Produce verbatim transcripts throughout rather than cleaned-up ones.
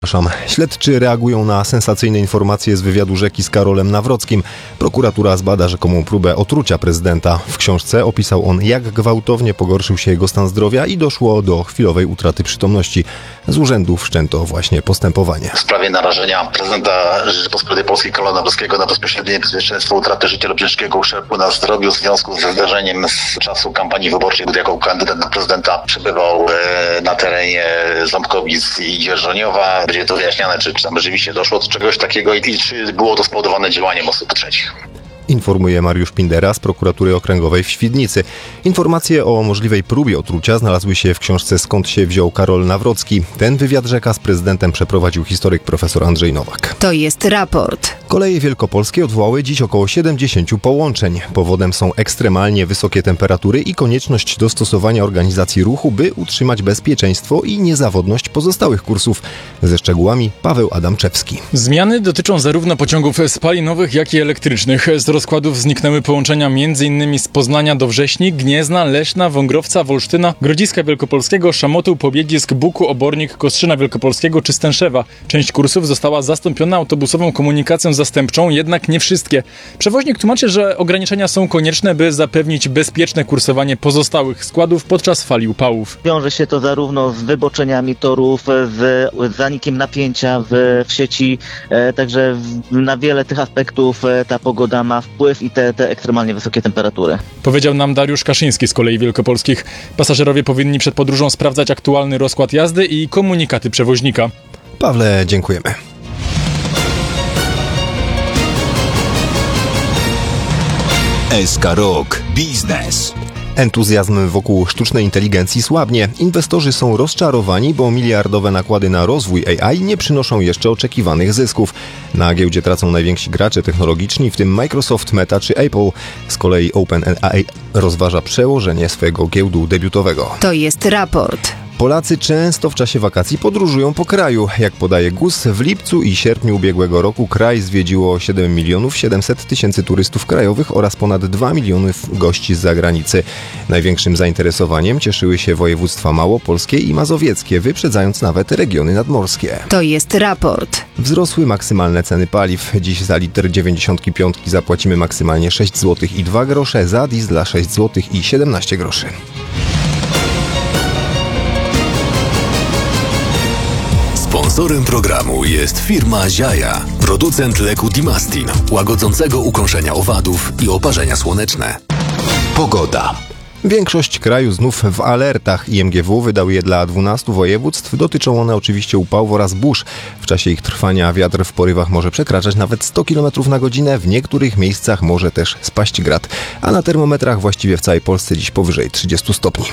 Śledczy reagują na sensacyjne informacje z wywiadu Rzeki z Karolem Nawrockim. Prokuratura zbada rzekomą próbę otrucia prezydenta. W książce opisał on, jak gwałtownie pogorszył się jego stan zdrowia i doszło do chwilowej utraty przytomności. Z urzędu wszczęto właśnie postępowanie. W sprawie narażenia prezydenta Rzeczypospolitej Polskiej Karola Nawrockiego na bezpośrednie niebezpieczeństwo utraty życia lub ciężkiego uszczerbku na zdrowiu w związku ze zdarzeniem z czasu kampanii wyborczej, gdy jako kandydat na prezydenta przebywał na terenie Ząbkowic i Dzierżoniowa. Będzie to wyjaśniane, czy, czy tam rzeczywiście doszło do czegoś takiego i czy było to spowodowane działaniem osób trzecich. Informuje Mariusz Pindera z Prokuratury Okręgowej w Świdnicy. Informacje o możliwej próbie otrucia znalazły się w książce Skąd się wziął Karol Nawrocki. Ten wywiad Rzeka z prezydentem przeprowadził historyk profesor Andrzej Nowak. To jest raport. Koleje wielkopolskie odwołały dziś około siedemdziesiąt połączeń. Powodem są ekstremalnie wysokie temperatury i konieczność dostosowania organizacji ruchu, by utrzymać bezpieczeństwo i niezawodność pozostałych kursów. Ze szczegółami Paweł Adamczewski. Zmiany dotyczą zarówno pociągów spalinowych, jak i elektrycznych. Z rozkładów zniknęły połączenia m.in. z Poznania do Wrześni, Gniezna, Leszna, Wągrowca, Wolsztyna, Grodziska Wielkopolskiego, Szamotuł, Pobiedzisk, Buku, Obornik, Kostrzyna Wielkopolskiego czy Stęszewa. Część kursów została zastąpiona autobusową komunikacją zastępczą, jednak nie wszystkie. Przewoźnik tłumaczy, że ograniczenia są konieczne, by zapewnić bezpieczne kursowanie pozostałych składów podczas fali upałów. Wiąże się to zarówno z wyboczeniami torów, z zanikiem napięcia w, w sieci, e, także w, na wiele tych aspektów e, ta pogoda ma wpływ i te, te ekstremalnie wysokie temperatury. Powiedział nam Dariusz Kaszyński z Kolei Wielkopolskich. Pasażerowie powinni przed podróżą sprawdzać aktualny rozkład jazdy i komunikaty przewoźnika. Pawle, dziękujemy. S K Rok Biznes. Entuzjazm wokół sztucznej inteligencji słabnie. Inwestorzy są rozczarowani, bo miliardowe nakłady na rozwój A I nie przynoszą jeszcze oczekiwanych zysków. Na giełdzie tracą najwięksi gracze technologiczni, w tym Microsoft, Meta czy Apple. Z kolei OpenAI rozważa przełożenie swojego giełdu debiutowego. To jest raport. Polacy często w czasie wakacji podróżują po kraju. Jak podaje G U S, w lipcu i sierpniu ubiegłego roku kraj zwiedziło siedem milionów siedemset tysięcy turystów krajowych oraz ponad dwa miliony gości z zagranicy. Największym zainteresowaniem cieszyły się województwa małopolskie i mazowieckie, wyprzedzając nawet regiony nadmorskie. To jest raport. Wzrosły maksymalne ceny paliw. Dziś za litr dziewięćdziesiątki piątki zapłacimy maksymalnie sześć złotych i dwa grosze, za diesla sześć złotych i siedemnaście groszy. Sponsorem programu jest firma Ziaja, producent leku Dimastin, łagodzącego ukąszenia owadów i oparzenia słoneczne. Pogoda. Większość kraju znów w alertach. I M G W wydał je dla dwunastu województw. Dotyczą one oczywiście upałów oraz burz. W czasie ich trwania wiatr w porywach może przekraczać nawet sto kilometrów na godzinę. W niektórych miejscach może też spaść grad. A na termometrach właściwie w całej Polsce dziś powyżej trzydziestu stopni.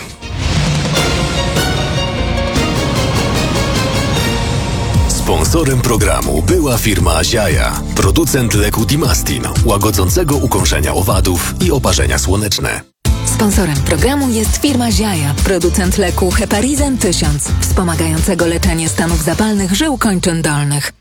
Sponsorem programu była firma Ziaja, producent leku Dimastin, łagodzącego ukąszenia owadów i oparzenia słoneczne. Sponsorem programu jest firma Ziaja, producent leku Heparizan tysiąc, wspomagającego leczenie stanów zapalnych żył kończyn dolnych.